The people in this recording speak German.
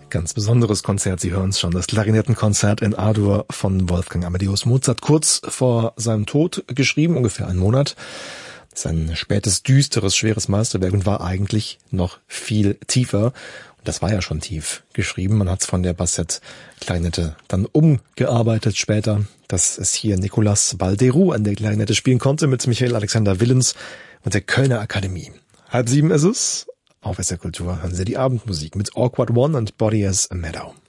Ganz besonderes Konzert, Sie hören es schon, das Klarinettenkonzert in A-Dur von Wolfgang Amadeus Mozart, kurz vor seinem Tod geschrieben, ungefähr einen Monat. Sein spätes, düsteres, schweres Meisterwerk und war eigentlich noch viel tiefer. Und das war ja schon tief geschrieben. Man hat es von der Bassett-Klarinette dann umgearbeitet später, dass es hier Nicolas Balderoux an der Klarinette spielen konnte mit Michael Alexander Willens und der Kölner Akademie. 6:30 ist es. Auf SR Kultur hören Sie die Abendmusik mit Awkward One und Body as a Meadow.